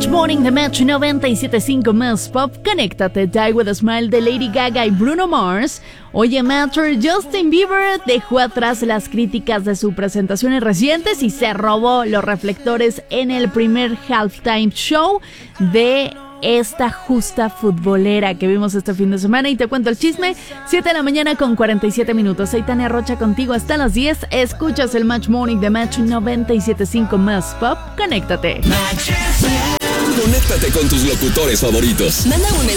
Match Morning de Match 97.5 más Pop. Conéctate, Die With A Smile de Lady Gaga y Bruno Mars. Oye, Matter, Justin Bieber dejó atrás las críticas de sus presentaciones recientes y se robó los reflectores en el primer halftime show de esta justa futbolera que vimos este fin de semana. Y te cuento el chisme, 7 de la mañana con 47 minutos. Soy Tania Rocha contigo hasta las 10. Escuchas el Match Morning de Match 97.5 más Pop. Conéctate. Conéctate con tus locutores favoritos. Manda un